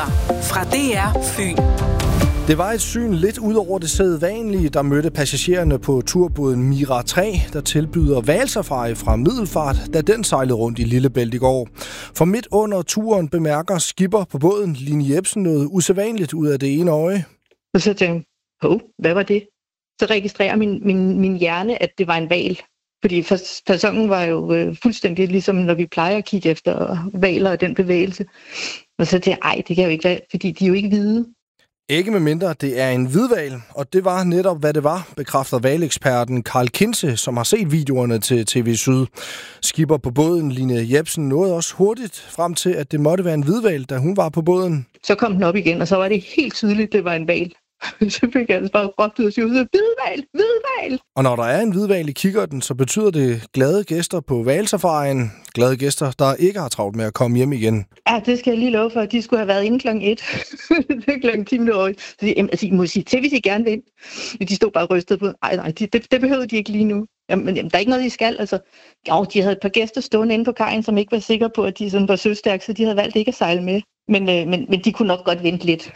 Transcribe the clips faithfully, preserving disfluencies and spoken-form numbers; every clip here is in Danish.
Nyheder fra D R Fyn. Det var et syn lidt ud over det sædvanlige, der mødte passagererne på turbåden Mira tre, der tilbyder hvalsafari fra Middelfart, da den sejlede rundt i Lillebælt i går. For midt under turen bemærker skipper på båden, Line Jebsen, noget usædvanligt ud af det ene øje. Og så tænkte jeg, hov, hvad var det? Så registrerer min, min, min hjerne, at det var en hval. Fordi faconen var jo øh, fuldstændig ligesom, når vi plejer at kigge efter hvaler og den bevægelse. Og så tænkte jeg, ej, det kan jo ikke være, fordi de er jo ikke hvide. Ikke med mindre, det er en hvidhval, og det var netop, hvad det var, bekræfter hvaleksperten Karl Kinse, som har set videoerne til T V Syd. Skipper på båden, Line Jebsen, nåede også hurtigt frem til, at det måtte være en hvidhval, da hun var på båden. Så kom den op igen, og så var det helt tydeligt, det var en hval. Så fik jeg altså bare råbt ud og sige, hvidhval, hvidhval! Og når der er en hvidhval i kikkerten, så betyder det glade gæster på hvalsafarien. Glade gæster, der ikke har travlt med at komme hjem igen. Ja, det skal jeg lige love for, at de skulle have været inde klokken et. Det er klokken ti minutter. Så de, altså, I må sige til, hvis I gerne vil. De stod bare rystet på. Nej, nej, de, det, det behøvede de ikke lige nu. Jamen, jamen, der er ikke noget, de skal. Altså, jo, de havde et par gæster stående inde på kajen, som ikke var sikre på, at de sådan var søstærke, så de havde valgt ikke at sejle med. Men, øh, men, men de kunne nok godt vente lidt.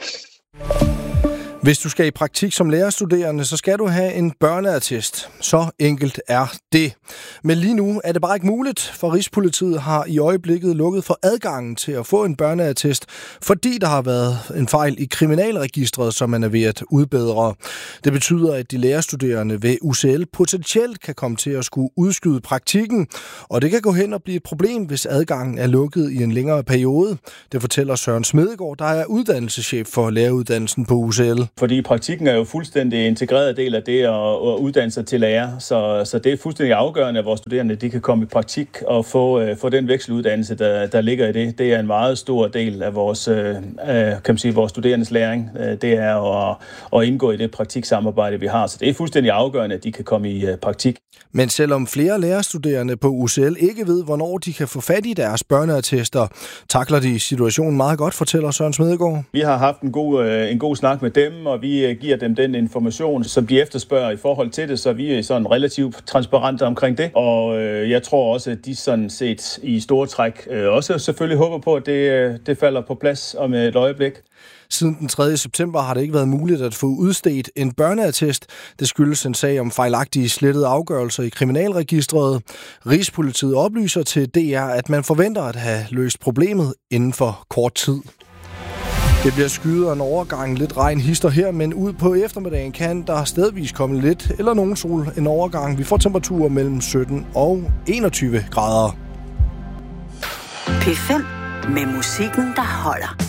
Hvis du skal i praktik som lærerstuderende, så skal du have en børneattest. Så enkelt er det. Men lige nu er det bare ikke muligt, for Rigspolitiet har i øjeblikket lukket for adgangen til at få en børneattest, fordi der har været en fejl i kriminalregistret, som man er ved at udbedre. Det betyder, at de lærerstuderende ved U C L potentielt kan komme til at skulle udskyde praktikken, og det kan gå hen og blive et problem, hvis adgangen er lukket i en længere periode. Det fortæller Søren Smedegaard, der er uddannelseschef for læreruddannelsen på U C L. Fordi praktikken er jo fuldstændig integreret del af det at, at uddanne sig til lærer, så, så det er fuldstændig afgørende, at vores studerende de kan komme i praktik og få, uh, få den vekseluddannelse, der, der ligger i det. Det er en meget stor del af vores, uh, kan man sige, vores studerendes læring. Uh, det er at, at indgå i det praktiksamarbejde, vi har, så det er fuldstændig afgørende, at de kan komme i uh, praktik. Men selvom flere lærerstuderende på U C L ikke ved, hvornår de kan få fat i deres børneattester, takler de situationen meget godt, fortæller Søren Smedegaard. Vi har haft en god, uh, en god snak med dem, og vi giver dem den information, som de efterspørger i forhold til det, så vi er sådan relativt transparente omkring det. Og øh, jeg tror også, at de sådan set i store træk øh, også selvfølgelig håber på, at det, det falder på plads om et øjeblik. Siden den tredje september har det ikke været muligt at få udstedt en børneattest. Det skyldes en sag om fejlagtige slettede afgørelser i kriminalregistret. Rigspolitiet oplyser til D R, at man forventer at have løst problemet inden for kort tid. Det bliver skyet en overgang, lidt regn hister her, men ud på eftermiddagen kan der stedvis komme lidt eller nogen sol en overgang. Vi får temperaturer mellem sytten og enogtyve grader. P fem med musikken, der holder.